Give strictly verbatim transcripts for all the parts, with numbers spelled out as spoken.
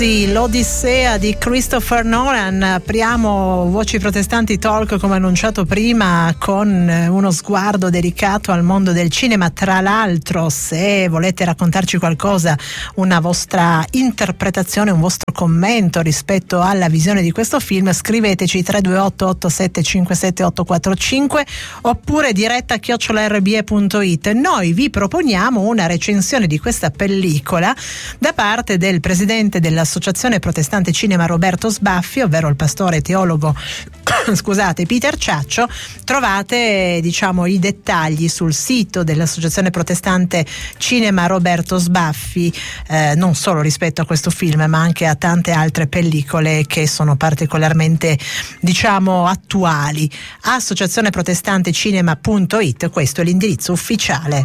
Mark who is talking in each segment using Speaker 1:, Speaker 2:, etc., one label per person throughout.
Speaker 1: L'Odissea di Christopher Nolan. Apriamo Voci Protestanti Talk, come annunciato prima, con uno sguardo dedicato al mondo del cinema. Tra l'altro, se volete raccontarci qualcosa, una vostra interpretazione, un vostro commento rispetto alla visione di questo film, scriveteci tre due otto otto sette cinque sette otto quattro cinque oppure diretta chiocciola erre bi e punto it. Noi vi proponiamo una recensione di questa pellicola da parte del presidente della Associazione Protestante Cinema Roberto Sbaffi, ovvero il pastore teologo scusate Peter Ciaccio. Trovate diciamo i dettagli sul sito dell'Associazione Protestante Cinema Roberto Sbaffi, eh, non solo rispetto a questo film ma anche a tante altre pellicole che sono particolarmente diciamo attuali. associazione protestante cinema punto it, questo è l'indirizzo ufficiale.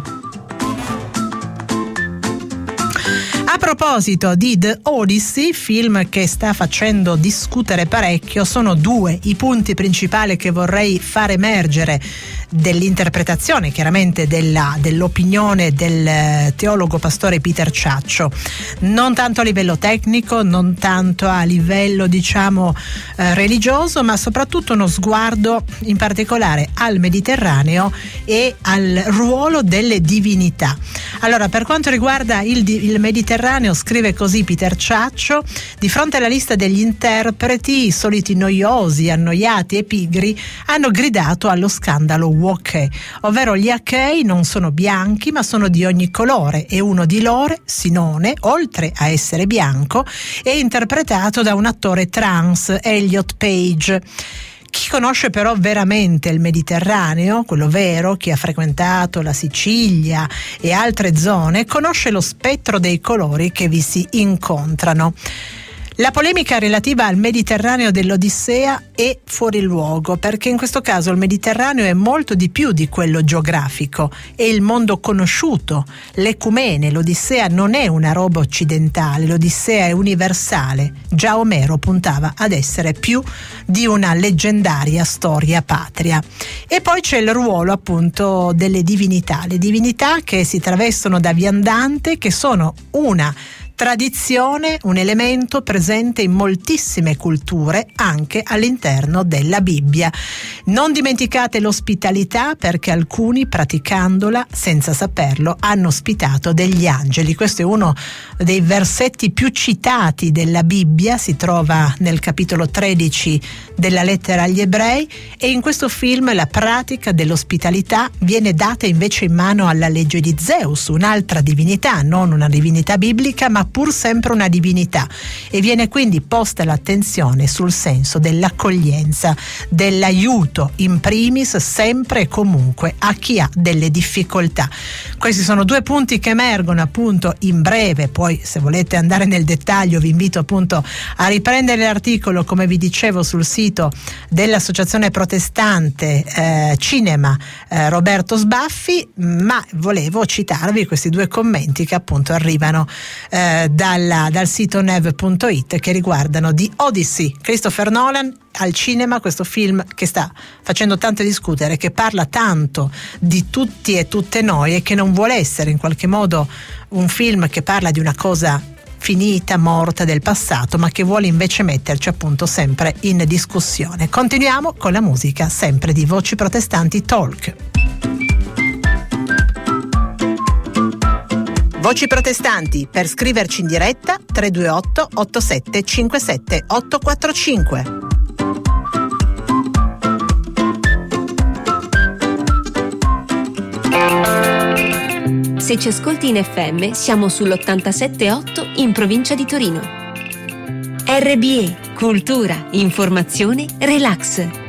Speaker 1: A proposito di The Odyssey, film che sta facendo discutere parecchio, sono due i punti principali che vorrei far emergere dell'interpretazione, chiaramente della, dell'opinione del teologo pastore Peter Ciaccio, non tanto a livello tecnico, non tanto a livello diciamo eh, religioso, ma soprattutto uno sguardo in particolare al Mediterraneo e al ruolo delle divinità. Allora, per quanto riguarda il, il Mediterraneo, scrive così Peter Ciaccio: di fronte alla lista degli interpreti, i soliti noiosi, annoiati e pigri hanno gridato allo scandalo woke, ovvero gli achei non sono bianchi ma sono di ogni colore, e uno di loro, Sinone, oltre a essere bianco, è interpretato da un attore trans, Elliot Page. Chi conosce però veramente il Mediterraneo, quello vero, chi ha frequentato la Sicilia e altre zone, conosce lo spettro dei colori che vi si incontrano. La polemica relativa al Mediterraneo dell'Odissea è fuori luogo, perché in questo caso il Mediterraneo è molto di più di quello geografico, è il mondo conosciuto, l'ecumene. L'Odissea non è una roba occidentale, l'Odissea è universale. Già Omero puntava ad essere più di una leggendaria storia patria. E poi c'è il ruolo appunto delle divinità, le divinità che si travestono da viandante, che sono una tradizione, un elemento presente in moltissime culture, anche all'interno della Bibbia. Non dimenticate l'ospitalità, perché alcuni, praticandola senza saperlo, hanno ospitato degli angeli. Questo è uno dei versetti più citati della Bibbia, si trova nel capitolo tredici della lettera agli Ebrei, e in questo film la pratica dell'ospitalità viene data invece in mano alla legge di Zeus, un'altra divinità, non una divinità biblica ma pur sempre una divinità, e viene quindi posta l'attenzione sul senso dell'accoglienza, dell'aiuto in primis, sempre e comunque a chi ha delle difficoltà. Questi sono due punti che emergono appunto in breve, poi se volete andare nel dettaglio vi invito appunto a riprendere l'articolo, come vi dicevo, sul sito dell'Associazione Protestante eh, Cinema eh, Roberto Sbaffi, ma volevo citarvi questi due commenti che appunto arrivano eh, Dalla, dal sito nev punto it, che riguardano The Odyssey, Christopher Nolan al cinema, questo film che sta facendo tanto discutere, che parla tanto di tutti e tutte noi e che non vuole essere in qualche modo un film che parla di una cosa finita, morta, del passato, ma che vuole invece metterci appunto sempre in discussione. Continuiamo con la musica, sempre di Voci Protestanti Talk. Voci Protestanti, per scriverci in diretta tre due otto otto sette cinque sette otto quattro cinque.
Speaker 2: Se ci ascolti in effe emme, siamo sull'ottantasette virgola otto in provincia di Torino. erre bi e, cultura, informazione, relax.